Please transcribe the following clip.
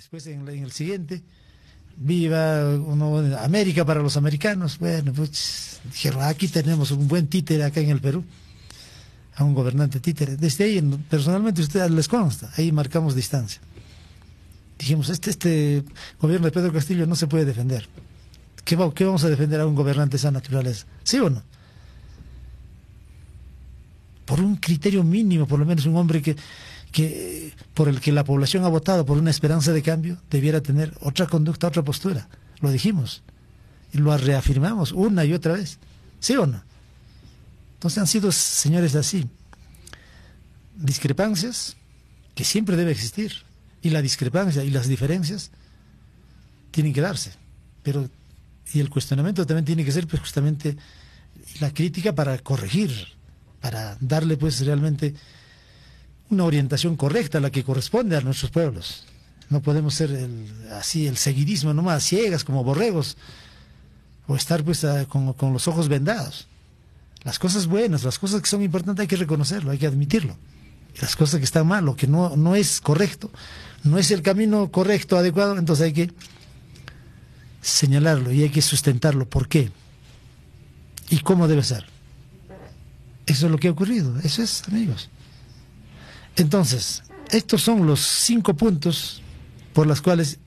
Después en el siguiente, viva América para los americanos. Bueno, pues dijeron, aquí tenemos un buen títere acá en el Perú, a un gobernante títere. Desde ahí, personalmente, ustedes les consta, ahí marcamos distancia. Dijimos, este gobierno de Pedro Castillo no se puede defender. ¿Qué vamos a defender a un gobernante de esa naturaleza? ¿Sí o no? Por un criterio mínimo, por lo menos un hombre que por el que la población ha votado, por una esperanza de cambio, debiera tener otra conducta, otra postura. Lo dijimos y lo reafirmamos una y otra vez. ¿Sí o no? Entonces han sido, señores, así discrepancias que siempre debe existir, y la discrepancia y las diferencias tienen que darse, pero y el cuestionamiento también tiene que ser, pues, justamente la crítica para corregir, para darle, pues, realmente una orientación correcta, a la que corresponde a nuestros pueblos. No podemos ser así el seguidismo nomás, ciegas como borregos, o estar, pues, con los ojos vendados. Las cosas buenas, las cosas que son importantes hay que reconocerlo, hay que admitirlo. Y las cosas que están mal, lo que no es correcto, no es el camino correcto, adecuado, entonces hay que señalarlo y hay que sustentarlo. ¿Por qué? ¿Y cómo debe ser? Eso es lo que ha ocurrido, eso es, amigos. Entonces, estos son los 5 puntos por los cuales